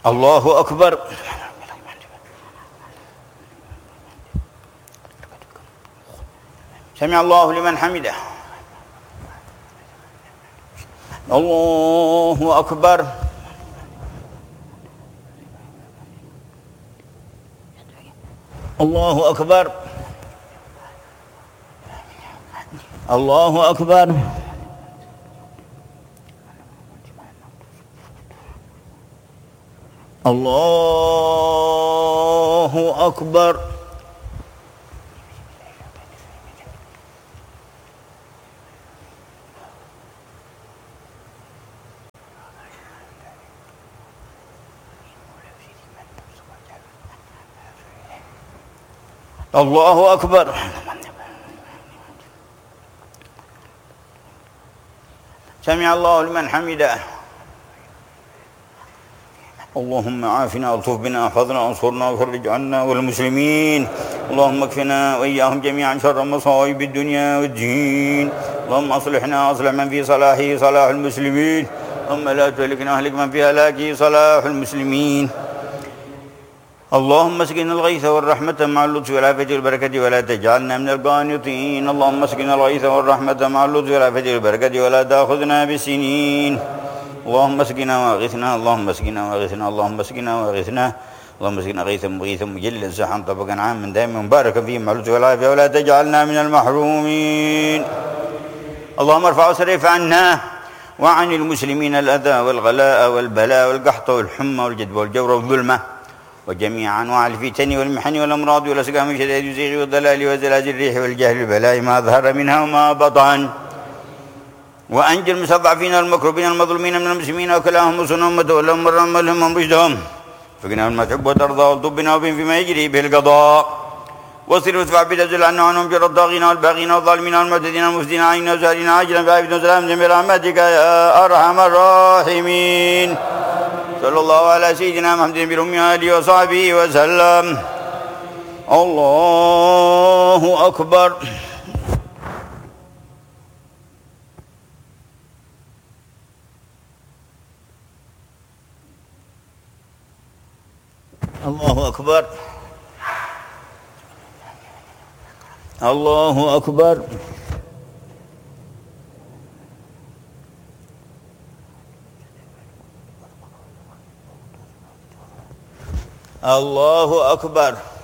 الله أكبر. سمع الله لمن حمده. الله أكبر. الله أكبر. الله أكبر. الله أكبر. الله أكبر. سمع الله لمن حمده. اللهم عافنا والطف بنا احفظنا وانصرنا وفرج عنا والمسلمين. اللهم اكفنا واياهم جميعا شر مصائب الدنيا والدين. اللهم اصلحنا واصلح من في صلاحه صلاح المسلمين. اللهم لا تهلكنا اهلك من في هلاكه صلاح المسلمين. اللهم اسقنا الغيث والرحمة مع اللطف والعافية والبركة ولا تجعلنا من القانطين. اللهم اسقنا الغيث والرحمة مع اللطف والعافية والبركة ولا تأخذنا بالسنين. اللهم اسقنا واغثنا. اللهم اسقنا واغثنا. اللهم اسقنا واغثنا. اللهم اسقنا غيثا مغيثا مجلا سحا طبقا عاما دائما مباركا فيه مع اللطف والعافية ولا تجعلنا من المحرومين. اللهم ارفع واصرف عنا وعن المسلمين الأذى والغلاء والبلاء والقحط والحمى والجدب والجور والظلمة وجميع أنواع الفتن والمحن والأمراض والأسقام والشدائد والزيغ والضلال وزلازل الريح والجهل والبلاء ما ظهر منها وما بطن. وأنجي المستضعفين والمكروبين المظلومين من المسلمين وكلاهم وصنهم وتولهم ورملهم وانبشدهم. فقنا ما تحب وترضى والطب بنا وبهم فيما يجري به القضاء. واصرف وادفع بتزل عنا وعنهم جر الطاغين والباغين والظالمين والمعتدين والمفسدين علينا وسائلنا عاجلا بعافية وسلام برحمتك يا أرحم الراحمين. صلى الله على سيدنا محمد بالأمي آله وصحبه وسلم. الله أكبر. الله أكبر. الله أكبر. الله أكبر.